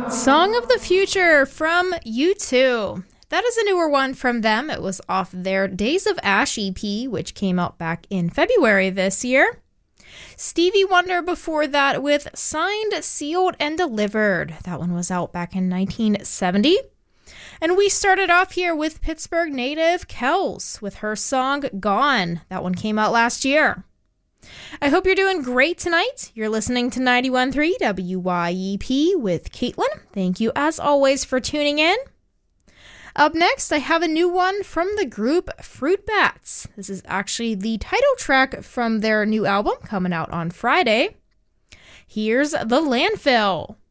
Song of the Future from U2. That is a newer one from them. It was off their Days of Ash EP, which came out back in February this year. Stevie Wonder before that with Signed, Sealed, and Delivered. That one was out back in 1970. And we started off here with Pittsburgh native Kells with her song Gone. That one came out last year. I hope you're doing great tonight. You're listening to 91.3 WYEP with Caitlin. Thank you as always for tuning in. Up next, I have a new one from the group Fruit Bats. This is actually the title track from their new album coming out on Friday. Here's The Landfill.